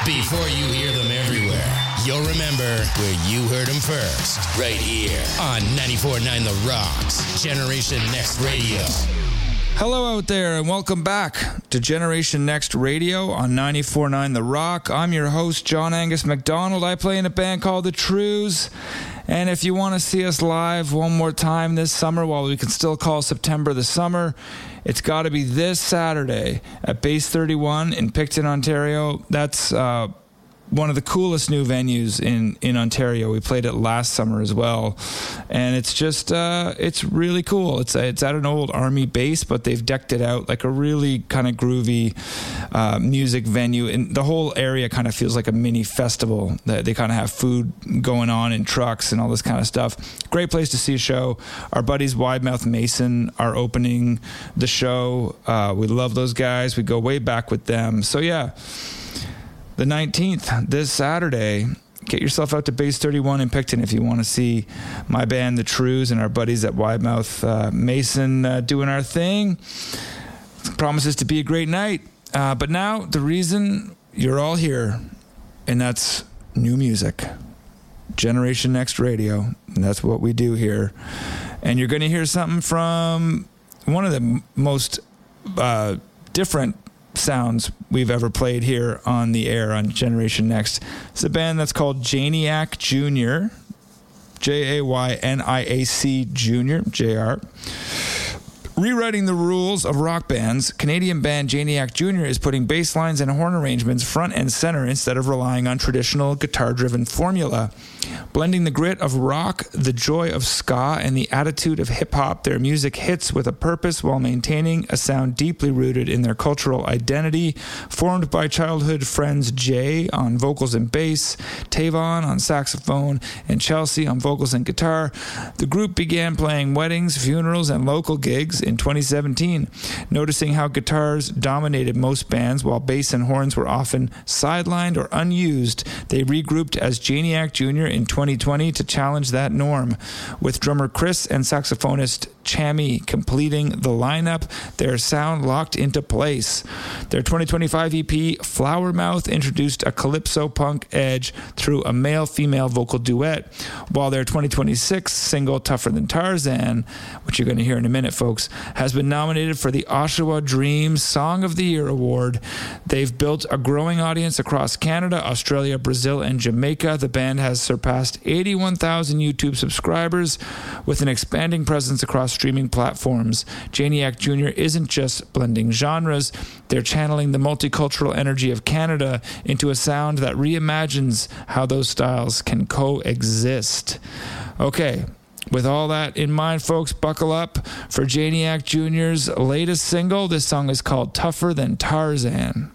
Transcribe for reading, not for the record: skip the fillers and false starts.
Before you hear them everywhere, you'll remember where you heard them first. Right here on 94.9 The Rocks, Generation Next Radio. Hello out there and welcome back to Generation Next Radio on 94.9 The Rock. I'm your host, John Angus McDonald. I play in a band called The Trews. And if you want to see us live one more time this summer, while we can still call September the summer, it's got to be this Saturday at Base 31 in Picton, Ontario. That's one of the coolest new venues in Ontario. We played it last summer as well, and it's just it's really cool. It's at an old army base, but they've decked it out like a really kind of groovy music venue, and the whole area kind of feels like a mini festival. They kind of have food going on in trucks and all this kind of stuff. Great place to see a show. Our buddies Widemouth Mason are opening the show. We love those guys. We go way back with them. So yeah, the 19th, this Saturday, get yourself out to Base 31 in Picton if you want to see my band, The Trews, and our buddies at Widemouth Mason doing our thing. It promises to be a great night. But now, the reason you're all here, and that's new music. Generation Next Radio, and that's what we do here. And you're going to hear something from one of the most different sounds we've ever played here on the air on Generation Next. It's a band that's called Janiac Jr. Jayniac Jr. JR. Rewriting the rules of rock bands, Canadian band Janiac Jr. is putting bass lines and horn arrangements front and center instead of relying on traditional guitar-driven formula. Blending the grit of rock, the joy of ska, and the attitude of hip-hop, their music hits with a purpose while maintaining a sound deeply rooted in their cultural identity. Formed by childhood friends Jay on vocals and bass, Tavon on saxophone, and Chelsea on vocals and guitar, the group began playing weddings, funerals, and local gigs in 2017. Noticing how guitars dominated most bands while bass and horns were often sidelined or unused, they regrouped as Janiac Jr. in 2020 to challenge that norm. With drummer Chris and saxophonist Chammy completing the lineup, their sound locked into place. Their 2025 EP, Flower Mouth, introduced a calypso punk edge through a male-female vocal duet, while their 2026 single, Tougher Than Tarzan, which you're going to hear in a minute, folks, has been nominated for the Oshawa Dreams Song of the Year Award. They've built a growing audience across Canada, Australia, Brazil, and Jamaica. The band has surpassed 81,000 YouTube subscribers with an expanding presence across streaming platforms. Janiac Jr. isn't just blending genres, they're channeling the multicultural energy of Canada into a sound that reimagines how those styles can coexist. Okay, with all that in mind, folks, buckle up for Janiac Jr.'s latest single. This song is called Tougher Than Tarzan.